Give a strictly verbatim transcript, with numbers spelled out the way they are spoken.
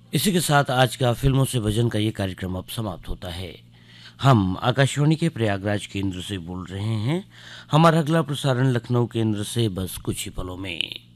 इसी के साथ आज का फिल्मों से भजन का ये कार्यक्रम अब समाप्त होता है। हम आकाशवाणी के प्रयागराज केंद्र से बोल रहे हैं। हमारा अगला प्रसारण लखनऊ केंद्र से बस कुछ ही पलों में।